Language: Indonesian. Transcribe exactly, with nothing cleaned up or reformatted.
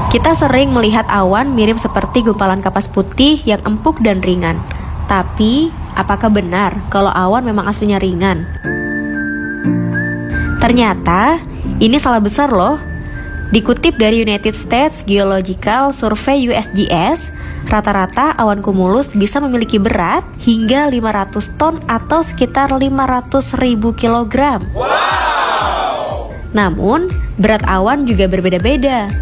Kita sering melihat awan mirip seperti gumpalan kapas putih yang empuk dan ringan. Tapi, apakah benar kalau awan memang aslinya ringan? Ternyata, ini salah besar loh. Dikutip dari United States Geological Survey U S G S, rata-rata awan cumulus bisa memiliki berat hingga lima ratus ton atau sekitar lima ratus ribu kilogram. Wow! Namun, berat awan juga berbeda-beda,